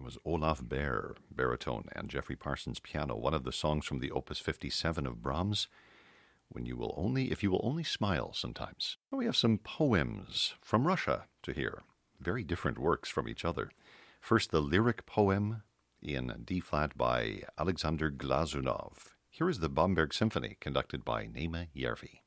was Olaf Baer, baritone, and Jeffrey Parsons, piano. One of the songs from the Opus 57 of Brahms, If You Will Only Smile Sometimes. We have some poems from Russia to hear. Very different works from each other. First, the lyric poem in D-flat by Alexander Glazunov. Here is the Bamberg Symphony, conducted by Naima Järvi.